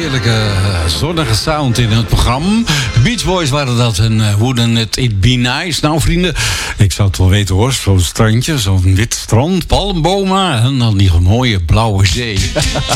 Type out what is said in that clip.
heerlijke zonnige sound in het programma. De Beach Boys waren dat en wouldn't it be nice? Nou vrienden, ik zou het wel weten hoor. Zo'n strandje, zo'n wit strand, palmbomen en dan die mooie blauwe zee.